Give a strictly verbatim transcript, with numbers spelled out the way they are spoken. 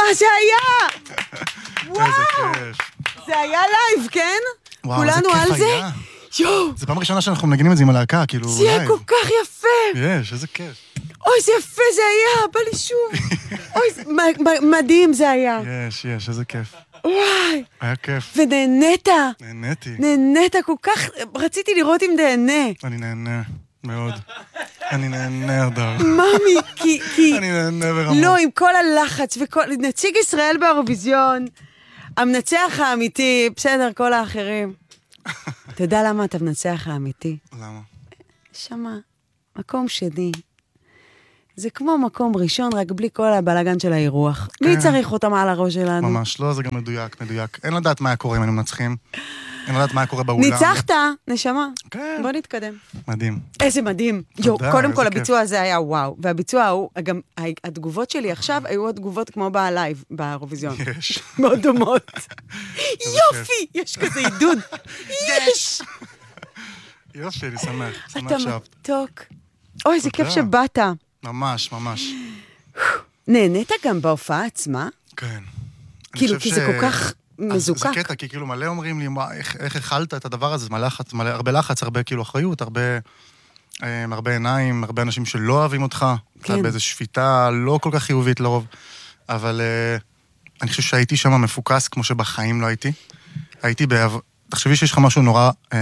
זה היה? וואו! איזה כיף. זה היה לייב, כן? וואו, איזה כולנו כיף על זה? היה. יואו! זה פעם ראשונה שאנחנו מנגנים את זה עם הלהקה, כאילו זה לייב. היה כל כך יפה! יש, איזה כיף. אוי, זה יפה, זה היה, בא לי שוב. אוי, זה- מ- מ- מדהים זה היה. יש, יש, איזה כיף. וואי, היה כיף. ונהנית, נהניתי. נהנית כל כך, רציתי לראות אם תהנה. אני נהנה, מאוד. אני נהנה, הדר. ממי, כי, כי, אני נהנה ברמות. לא, עם כל הלחץ וכל, נציג ישראל באירוויזיון, המנצח האמיתי, בסדר, כל האחרים. אתה יודע למה אתה מנצח האמיתי? למה? שמה, מקום שני. זה כמו מקום ראשון, רק בלי כל הבלגן של האירוח. מי צריך אותם על הראש שלנו? ממש, לא, זה גם מדויק, מדויק. אין לדעת מה היה קורה אם היינו מנצחים. אין לדעת מה היה קורה באולם. ניצחת, נשמה. כן. בוא נתקדם. מדהים. איזה מדהים. יו, תודה, קודם איזה כל כיף. הביצוע הזה היה וואו. והביצוע ההוא, גם התגובות שלי עכשיו היו התגובות כמו בלייב, באירוויזיון. יש. מאוד דומות. יופי! יש כזה עידוד. יש! יופי, אני שמח. אתה שמח שאהבת. מתוק. אוי, איזה כיף תודה. שבאת. ממש, ממש. נהנית גם בהופעה עצמה? כן. אני כאילו, חושב כי זה ש- כל כך אז מזוקק. זה קטע, כי כאילו מלא אומרים לי, "מה, איך, איך הכלת את הדבר הזה?" זה מלא לחץ, מלא, הרבה לחץ, הרבה כאילו אחריות, הרבה, אה, הרבה עיניים, הרבה אנשים שלא אוהבים אותך, כן. אתה באיזו שפיטה לא כל כך חיובית לרוב, אבל אה, אני חושב שהייתי שם מפוקס כמו שבחיים לא הייתי. הייתי באב... תחשבי שיש לך משהו נורא אה,